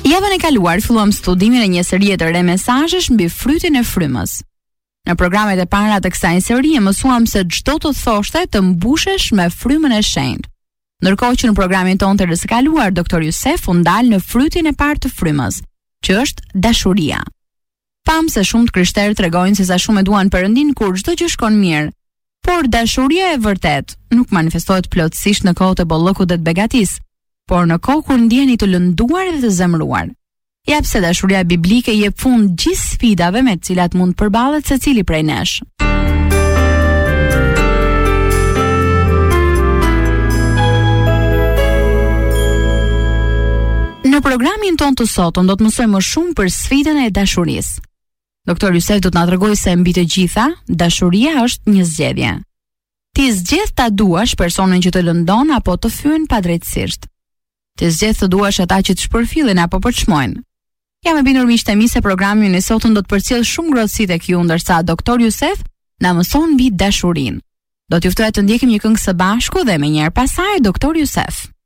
Javën e kaluar filluam studimin e një serie të re mesazhesh mbi frytin e frymës. Në programet e para të kësaj serie mësuam se çdo të thoshte të mbushesh me frymën e shenjtë. Ndërkohë që në programin tonë të së kaluar, doktor Jusef u ndal në frytin e parë të frymës, që është dashuria. Pam se shumë të krishterë tregojnë se sa shumë e duan Perëndin kur çdo gjë shkon mirë, por dashuria e vërtet nuk manifestohet plotësisht në kohët e bollokut dhe të begatisë, por në kohë kur ndjeni të lënduar dhe të zemëruar. Ja pse dashuria biblike jep fund gjithë sfidave me të cilat mund të përballet secili prej nesh. Në programin ton të sotëm do të mësojmë më shumë për sfidën e dashurisë. Doktor Jusef do të na tregojë se mbi të gjitha, dashuria është një zgjedhje. Ti zgjedh ta duash personin që të lëndon apo të fyen padrejtësisht. Ti zgjedh të duash ata që të shpërfillen apo përçmojnë. Jam e bindur miqtë e mi se programi i sotëm do të përcjell shumë ngrohtësi tek ju, ndërsa doktor Jusef na mëson mbi dashurinë. Do t'ju ftoj të ndjekim një këngë së bashku dhe menjëherë pasaj doktor Jusef.